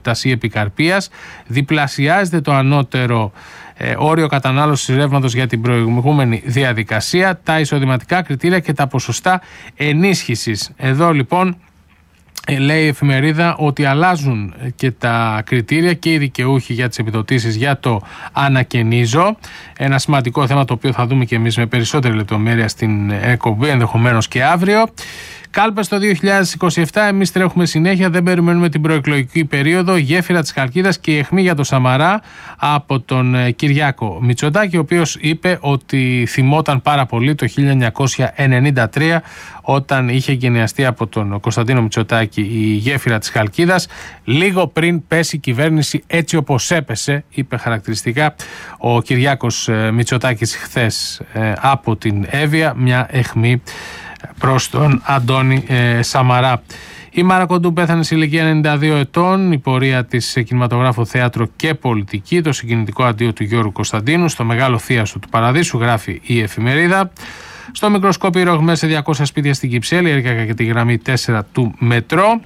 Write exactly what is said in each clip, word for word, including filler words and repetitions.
ποιότητας ή επικαρπίας, διπλασιάζεται το ανώτερο ε, όριο κατανάλωσης ρεύματος για την προηγούμενη διαδικασία, τα εισοδηματικά κριτήρια και τα ποσοστά ενίσχυσης. Εδώ λοιπόν λέει η εφημερίδα ότι αλλάζουν και τα κριτήρια και οι δικαιούχοι για τις επιδοτήσεις για το ανακαινίζω. Ένα σημαντικό θέμα το οποίο θα δούμε και εμείς με περισσότερη λεπτομέρεια στην εκπομπή, ενδεχομένως και αύριο. Κάλπες το δύο χιλιάδες είκοσι επτά, εμείς τρέχουμε συνέχεια, δεν περιμένουμε την προεκλογική περίοδο. Γέφυρα της Χαλκίδας και η αιχμή για το Σαμαρά από τον Κυριάκο Μητσοτάκη, ο οποίος είπε ότι θυμόταν πάρα πολύ το χίλια εννιακόσια ενενήντα τρία όταν είχε εγκαινιαστεί από τον Κωνσταντίνο Μητσοτάκη η γέφυρα της Χαλκίδας, λίγο πριν πέσει η κυβέρνηση έτσι όπως έπεσε, είπε χαρακτηριστικά ο Κυριάκος Μητσοτάκης χθες από την Εύβοια, μια αιχμή προς τον Αντώνη ε, Σαμαρά. Η Μάρα Κοντού πέθανε σε ηλικία ενενήντα δύο ετών. Η πορεία της σε κινηματογράφο, θέατρο και πολιτική. Το συγκινητικό αντίο του Γιώργου Κωνσταντίνου στο μεγάλο θίασο του Παραδείσου, γράφει η εφημερίδα. Στο μικροσκόπιο ρογμές σε διακόσια σπίτια στην Κυψέλη, έρικα και τη γραμμή τέσσερα του μετρό.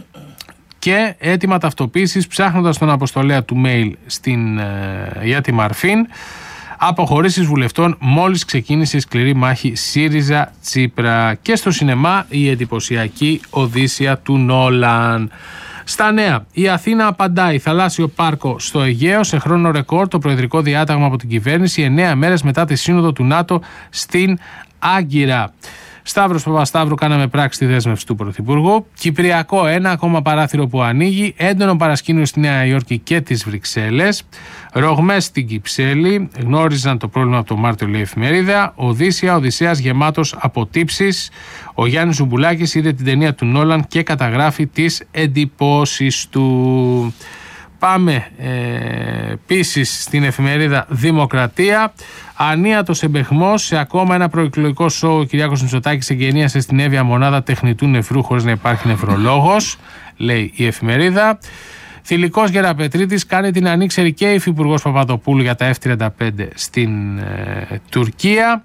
Και έτοιμα ταυτοποίησης ψάχνοντας τον αποστολέα του mail στην, ε, για τη Μαρφίν. Αποχωρήσεις βουλευτών μόλις ξεκίνησε η σκληρή μάχη ΣΥΡΙΖΑ Τσίπρα. Και στο σινεμά η εντυπωσιακή Οδύσσεια του Νόλαν. Στα νέα, η Αθήνα απαντάει. Θαλάσσιο πάρκο στο Αιγαίο σε χρόνο ρεκόρ, το προεδρικό διάταγμα από την κυβέρνηση εννέα μέρες μετά τη σύνοδο του ΝΑΤΟ στην Άγκυρα. Σταύρος Παπασταύρου, κάναμε πράξη τη δέσμευση του Πρωθυπουργού. Κυπριακό, ένα ακόμα παράθυρο που ανοίγει. Έντονο παρασκήνιο στη Νέα Υόρκη και τις Βρυξέλλες. Ρογμές στην Κυψέλη. Γνώριζαν το πρόβλημα από το Μάρτιο, λέει η εφημερίδα. Οδύσσια, Οδυσσέας γεμάτος από τύψεις. Ο Γιάννης Ζουμπουλάκης είδε την ταινία του Νόλαν και καταγράφει τις εντυπώσεις του. Πάμε ε, επίσης στην εφημερίδα Δημοκρατία. Ανίατος εμπαιχμός σε ακόμα ένα προεκλογικό σοου. Ο Κυριάκος Μητσοτάκης εγγενίασε στην Εύβοια μονάδα τεχνητού νεφρού χωρίς να υπάρχει νεφρολόγος, λέει η εφημερίδα. Θηλυκός Γεραπετρίτης κάνει την ανήξερη και η υφυπουργός Παπαδοπούλου για τα εφ τριάντα πέντε στην ε, Τουρκία.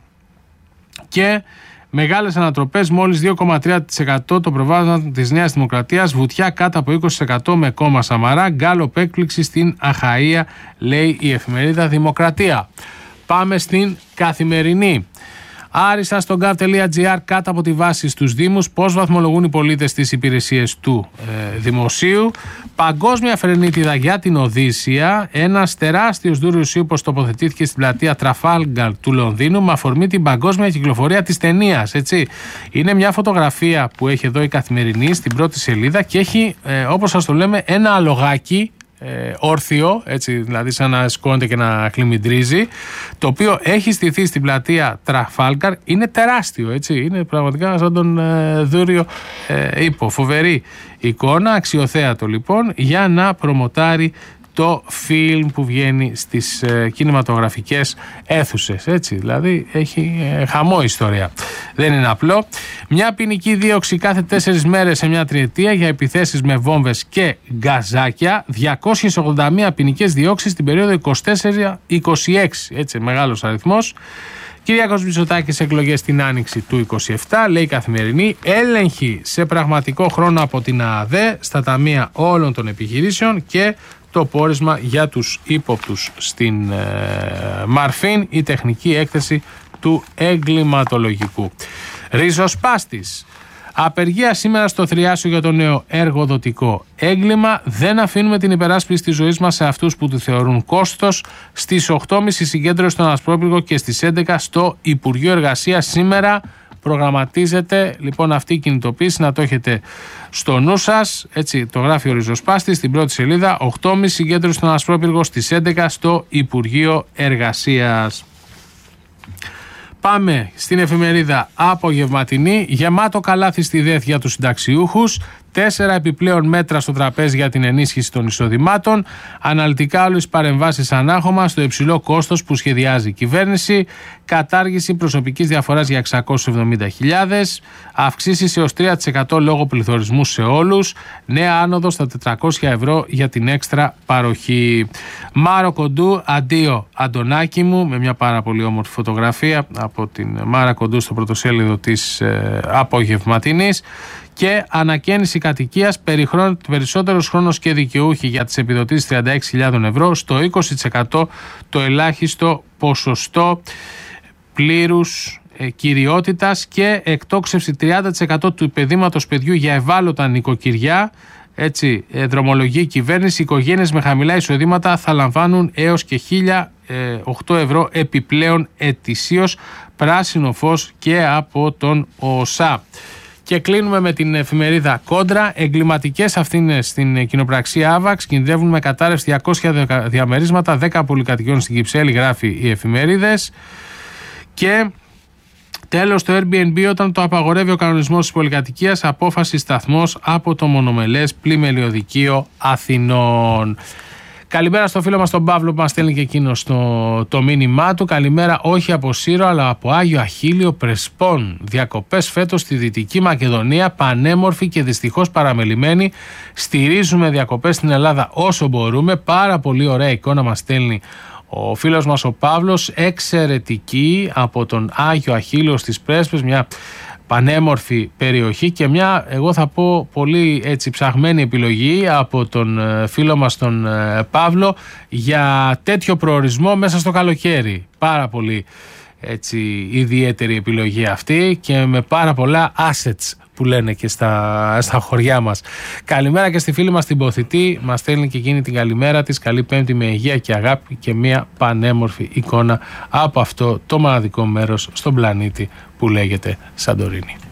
Και μεγάλες ανατροπές, μόλις δύο κόμμα τρία τοις εκατό το προβάδισμα της Νέας Δημοκρατίας, βουτιά κάτω από είκοσι τοις εκατό με κόμμα Σαμαρά, γκάλοπ έκπληξη στην Αχαΐα, λέει η εφημερίδα Δημοκρατία. Πάμε στην Καθημερινή. Άριστα στο gov.gr κάτω από τη βάση στους Δήμους, πώς βαθμολογούν οι πολίτες στις υπηρεσίες του ε, δημοσίου. Παγκόσμια φρενίτιδα για την Οδύσσια. Ένας τεράστιος δούριος ύπος τοποθετήθηκε στην πλατεία Τραφάλγκαρ του Λονδίνου με αφορμή την παγκόσμια κυκλοφορία της ταινίας. Έτσι. Είναι μια φωτογραφία που έχει εδώ η Καθημερινή στην πρώτη σελίδα και έχει, ε, όπως σας το λέμε, ένα αλογάκι. Ε, όρθιο, έτσι, δηλαδή σαν να σκόνεται και να χλιμιντρίζει, το οποίο έχει στηθεί στην πλατεία Τραφάλγκαρ. Είναι τεράστιο, έτσι, είναι πραγματικά σαν τον ε, δούριο ε, ύπο. Φοβερή εικόνα, αξιοθέατο λοιπόν, για να προμοτάρει το φιλμ που βγαίνει στις ε, κινηματογραφικές αίθουσες, έτσι, δηλαδή έχει ε, χαμό ιστορία. Δεν είναι απλό. Μια ποινική δίωξη κάθε τέσσερις μέρες σε μια τριετία για επιθέσεις με βόμβες και γκαζάκια. διακόσιες ογδόντα μία ποινικές διώξεις την περίοδο είκοσι τέσσερα είκοσι έξι, έτσι, μεγάλος αριθμός. Κυριάκος Μητσοτάκης εκλογές στην άνοιξη του είκοσι επτά, λέει η Καθημερινή. Έλεγχη σε πραγματικό χρόνο από την ΑΑΔΕ στα ταμεία όλων των επιχειρήσεων και το πόρισμα για τους ύποπτους στην ε, Μαρφίν, η τεχνική έκθεση του εγκληματολογικού. Ριζοσπάστης. Απεργία σήμερα στο Θριάσιο για το νέο εργοδοτικό έγκλημα. Δεν αφήνουμε την υπεράσπιση της ζωής μας σε αυτούς που τη θεωρούν κόστος. Στις οκτώ και μισή συγκέντρωση στον Ασπρόπυργο και στις έντεκα στο Υπουργείο Εργασίας. Σήμερα προγραμματίζεται λοιπόν αυτή η κινητοποίηση, να το έχετε στο νου σας. Έτσι το γράφει ο Ριζοσπάστης στην πρώτη σελίδα. οκτώ και μισή συγκέντρωση στον Ασπρόπυργο, στις έντεκα στο Υπουργείο Εργασίας. Πάμε στην εφημερίδα Απογευματινή. Γεμάτο καλάθι στη ΔΕΘ για τους συνταξιούχους. Τέσσερα επιπλέον μέτρα στο τραπέζι για την ενίσχυση των εισοδημάτων. Αναλυτικά όλες τις παρεμβάσεις ανάχωμα στο υψηλό κόστος που σχεδιάζει η κυβέρνηση. Κατάργηση προσωπικής διαφοράς για εξακόσιες εβδομήντα χιλιάδες. Αυξήσεις έως τρία τοις εκατό λόγω πληθωρισμού σε όλους. Νέα άνοδο στα τετρακόσια ευρώ για την έξτρα παροχή. Μάρο Κοντού, αντίο Αντωνάκη μου, με μια πάρα πολύ όμορφη φωτογραφία από την Μάρα Κοντού στο πρωτοσέλιδο της ε, Απογευματινής. και ανακαίνιση κατοικίας, περισσότερος χρόνος και δικαιούχοι για τις επιδοτήσεις τριάντα έξι χιλιάδες ευρώ, στο είκοσι τοις εκατό το ελάχιστο ποσοστό πλήρους ε, κυριότητας και εκτόξευση τριάντα τοις εκατό του υπεδήματος παιδιού για ευάλωτα νοικοκυριά. Έτσι, ε, δρομολογεί η κυβέρνηση. Οι οικογένειες με χαμηλά εισοδήματα θα λαμβάνουν έως και χίλια οκτώ ευρώ επιπλέον ετησίως, πράσινο φως και από τον ΟΣΑ. Και κλείνουμε με την εφημερίδα Κόντρα. Εγκληματικές αυθύνες στην κοινοπραξία Άβαξ κινδυνεύουν με κατάρρευση διακόσια διαμερίσματα, δέκα πολυκατοικιών στην Κυψέλη, γράφει οι εφημερίδες. Και τέλος, το Airbnb όταν το απαγορεύει ο κανονισμός της πολυκατοικίας, απόφαση σταθμός από το μονομελές πλημελιωδικείο Αθηνών. Καλημέρα στο φίλο μας τον Παύλο που μας στέλνει και εκείνο το, το μήνυμά του. Καλημέρα όχι από Σύρο αλλά από Άγιο Αχίλιο Πρεσπών. Διακοπές φέτος στη Δυτική Μακεδονία, πανέμορφη και δυστυχώς παραμελημένη. Στηρίζουμε διακοπές στην Ελλάδα όσο μπορούμε. Πάρα πολύ ωραία εικόνα μας στέλνει ο φίλος μας ο Παύλος, εξαιρετική από τον Άγιο Αχίλιο στις Πρέσπες, μια πανέμορφη περιοχή και μια, εγώ θα πω, πολύ έτσι ψαγμένη επιλογή από τον φίλο μας τον Παύλο για τέτοιο προορισμό μέσα στο καλοκαίρι. Πάρα πολύ έτσι ιδιαίτερη επιλογή αυτή και με πάρα πολλά assets που λένε και στα, στα χωριά μας. Καλημέρα και στη φίλη μας την Ποθητή, μας στέλνει και εκείνη την καλημέρα της. Καλή Πέμπτη με υγεία και αγάπη και μια πανέμορφη εικόνα από αυτό το μοναδικό μέρος στον πλανήτη που λέγεται Σαντορίνη.